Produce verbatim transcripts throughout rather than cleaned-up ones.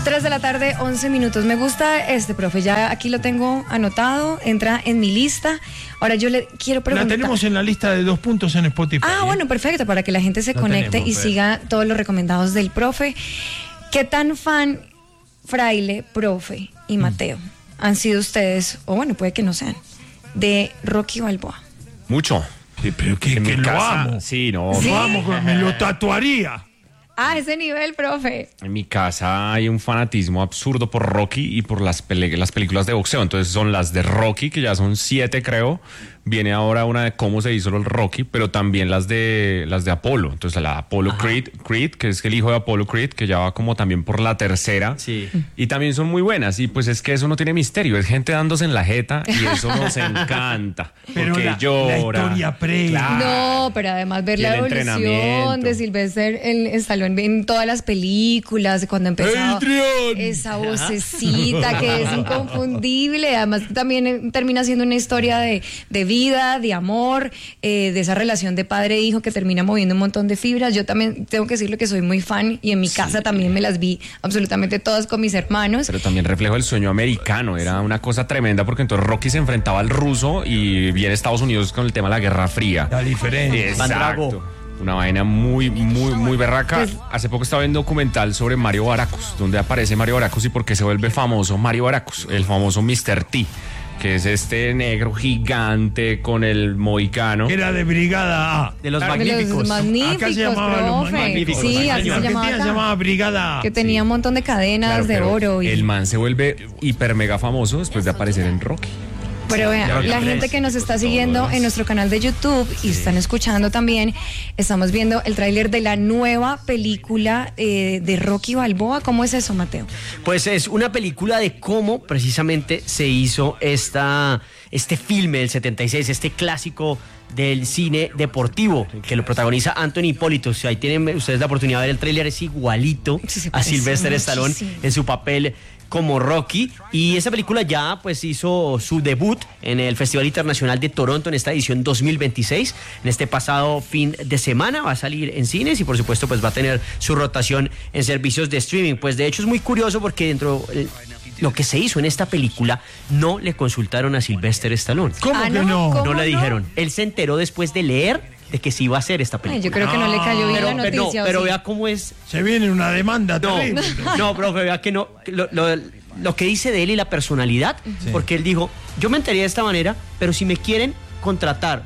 tres de la tarde, once minutos. Me gusta este, profe, ya aquí lo tengo anotado, entra en mi lista. Ahora yo le quiero preguntar. La tenemos en la lista de dos puntos en Spotify. Ah, ¿eh? Bueno, perfecto, para que la gente se la conecte tenemos, y pues. siga todos los recomendados del profe. ¿Qué tan fan, Fraile, profe y Mateo mm. han sido ustedes, o bueno, puede que no sean, de Rocky Balboa? Mucho. Sí, pero que, que lo casa, amo. Sí, no. ¿Sí? Lo amo, me lo tatuaría. Ah, ese nivel, profe. En mi casa hay un fanatismo absurdo por Rocky y por las, pele- las películas de boxeo. Entonces son las de Rocky, que ya son siete, creo. Viene ahora una de cómo se hizo el Rocky, pero también las de las de Apolo. Entonces la de Apollo Creed, Creed, que es el hijo de Apollo Creed, que ya va como también por la tercera. Sí. Y también son muy buenas. Y pues es que eso no tiene misterio. Es gente dándose en la jeta y eso nos encanta. Pero porque la, llora. la historia previa. Claro. No, pero además ver Y la el evolución de Sylvester el Stallone en todas las películas, cuando empezó esa vocecita que es inconfundible. Además también termina siendo una historia de, de vida, de amor, eh, de esa relación de padre e hijo que termina moviendo un montón de fibras. Yo también tengo que decirlo que soy muy fan y en mi casa sí. también me las vi absolutamente todas con mis hermanos. Pero también reflejo el sueño americano, era una cosa tremenda porque entonces Rocky se enfrentaba al ruso y viene Estados Unidos con el tema de la Guerra Fría. La diferencia. Exacto. Una vaina muy, muy, muy berraca. Pues, hace poco estaba viendo un documental sobre Mario Baracus, donde aparece Mario Baracus y por qué se vuelve famoso Mario Baracus, el famoso mister T, que es este negro gigante con el mohicano. Era de Brigada A. De los claro, magníficos. De los magníficos, acá se llamaba profe. Los Magníficos. Sí, así en se llamaba, se llamaba Brigada A. Que tenía sí. un montón de cadenas claro, de oro. Y... el man se vuelve hiper mega famoso después de aparecer en Rocky. Pero vean, la gente que nos está siguiendo en nuestro canal de YouTube y están escuchando también, estamos viendo el tráiler de la nueva película eh, de Rocky Balboa. ¿Cómo es eso, Mateo? Pues es una película de cómo precisamente se hizo esta, este filme del setenta y seis, este clásico del cine deportivo, que lo protagoniza Anthony Hipólito. Si ahí tienen ustedes la oportunidad de ver el tráiler, es igualito sí, a Sylvester Stallone en su papel como Rocky, y esa película ya pues hizo su debut en el Festival Internacional de Toronto en esta edición dos mil veintiséis, en este pasado fin de semana va a salir en cines y por supuesto pues va a tener su rotación en servicios de streaming. Pues de hecho es muy curioso porque dentro de lo que se hizo en esta película no le consultaron a Sylvester Stallone. ¿Cómo ah, que no? No, no le no? dijeron, él se enteró después de leer de que sí iba a hacer esta película. Ay, yo creo que no le cayó bien pero, la noticia. Pero, pero sí. vea cómo es. Se viene una demanda No, terrible. no, profe, vea que no. Lo, lo, lo que dice de él y la personalidad, sí. porque él dijo, yo me enteré de esta manera, pero si me quieren contratar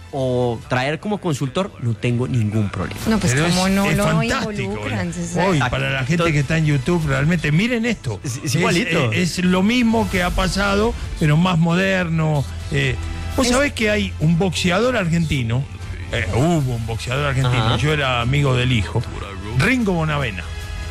o traer como consultor, no tengo ningún problema. No, pues pero como es, no es lo fantástico, involucran. Hoy, para la gente Entonces, que está en YouTube, realmente, miren esto. Es, es igualito. Es, es lo mismo que ha pasado, pero más moderno. Eh, Vos es... sabés que hay un boxeador argentino, eh, hubo un boxeador argentino, Ajá. yo era amigo del hijo, Ringo Bonavena,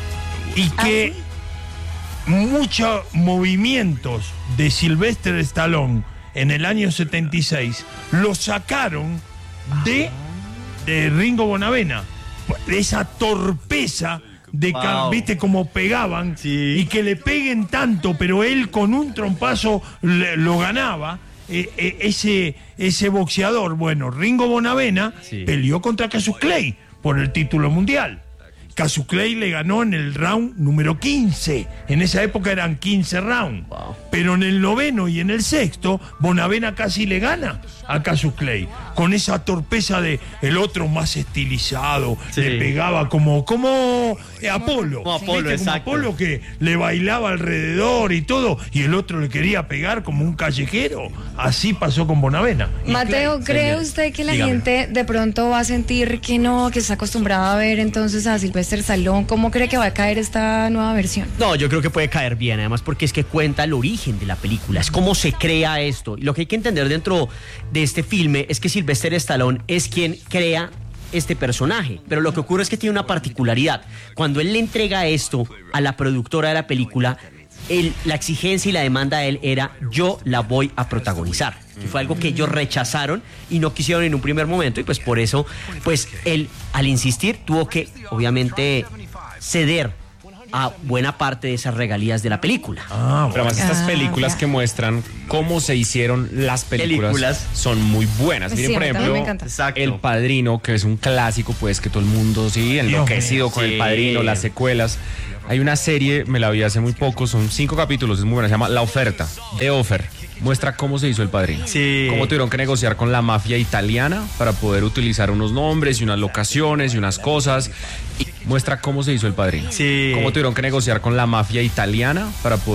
y que ¿Ah, sí? muchos movimientos de Sylvester Stallone en el año setenta y seis lo sacaron de, de Ringo Bonavena. Esa torpeza de wow. que, viste cómo pegaban sí. y que le peguen tanto, pero él con un trompazo le, lo ganaba. Eh, eh, ese, ese boxeador, bueno, Ringo Bonavena sí. peleó contra Cassius Clay por el título mundial. Cassius Clay le ganó en el round número quince. En esa época eran quince rounds. Wow. Pero en el noveno y en el sexto, Bonavena casi le gana a Cassius Clay. Con esa torpeza de el otro más estilizado, sí. le pegaba como, como Apolo. Como Apolo, ¿Viste? Como exacto. Apolo que le bailaba alrededor y todo, y el otro le quería pegar como un callejero. Así pasó con Bonavena. Mateo, Clay, ¿cree señor. usted que la Dígame. gente de pronto va a sentir que no, que está acostumbrada a ver entonces a Sylvester Stallone? ¿Cómo cree que va a caer esta nueva versión? No, yo creo que puede caer bien, además porque es que cuenta el origen de la película, es cómo se crea esto. Y lo que hay que entender dentro de este filme es que Sylvester Stallone es quien crea este personaje, pero lo que ocurre es que tiene una particularidad. Cuando él le entrega esto a la productora de la película, él, la exigencia y la demanda de él era: yo la voy a protagonizar. Y fue algo que ellos rechazaron y no quisieron en un primer momento, y pues por eso, pues él, al insistir, tuvo que, obviamente, ceder a buena parte de esas regalías de la película. Ah, pero además estas Ah, películas ya. que muestran cómo se hicieron las películas, Películas. son muy buenas. Sí, Miren, por a mí también ejemplo, me encanta. Exacto. El Padrino, que es un clásico, pues que todo el mundo sí, enloquecido mío, con sí. El Padrino, las secuelas. Hay una serie, me la vi hace muy poco, son cinco capítulos, es muy buena, se llama La Oferta, The Offer. Muestra cómo se hizo El Padrino. Sí. Cómo tuvieron que negociar con la mafia italiana para poder utilizar unos nombres y unas locaciones y unas cosas. Y muestra cómo se hizo El Padrino. Sí. Cómo tuvieron que negociar con la mafia italiana para poder